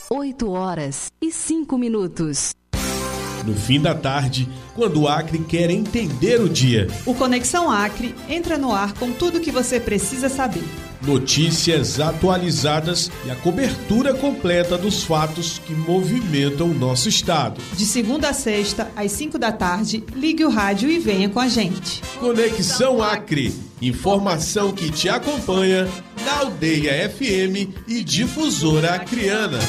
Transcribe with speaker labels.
Speaker 1: 8h05.
Speaker 2: No fim da tarde, quando o Acre quer entender o dia.
Speaker 3: O Conexão Acre entra no ar com tudo o que você precisa saber.
Speaker 2: Notícias atualizadas e a cobertura completa dos fatos que movimentam o nosso estado.
Speaker 3: De segunda a sexta, às 5 da tarde, ligue o rádio e venha com a gente.
Speaker 2: Conexão Acre. Informação que te acompanha na Aldeia FM e Difusora Acreana.